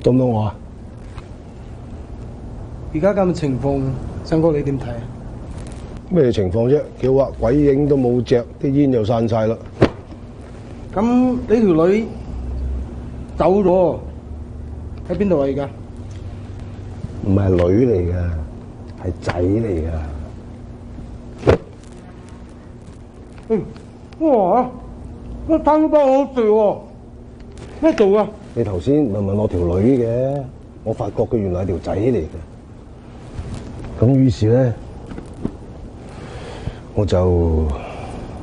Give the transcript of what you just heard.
到唔到我啊？ 而家咁嘅情況，生哥你點睇啊？ 咩情況啫？叫話鬼影都冇隻，啲煙又散晒啦。 咁你條女走咗，喺邊度啊？而家唔係女嚟㗎，係仔嚟㗎。 哇！我貪包好食喎，咩做啊？ 你頭先問我條女嘅，我發覺佢原來係條仔嚟嘅。咁於是咧，我就